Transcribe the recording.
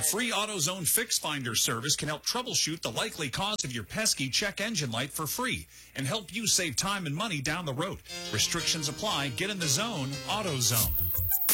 The free AutoZone Fix Finder service can help troubleshoot the likely cause of your pesky check engine light for free and help you save time and money down the road. Restrictions apply. Get in the zone. AutoZone.